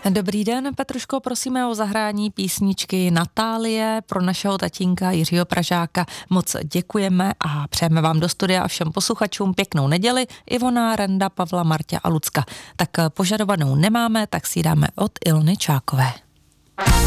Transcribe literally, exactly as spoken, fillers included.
Dobrý den, Petruško, prosíme o zahrání písničky Natálie pro našeho tatínka Jiřího Pražáka. Moc děkujeme a přejeme vám do studia a všem posluchačům pěknou neděli. Ivona, Renda, Pavla, Marta a Lucka. Tak požadovanou nemáme, tak si dáme od Ilony Čákové.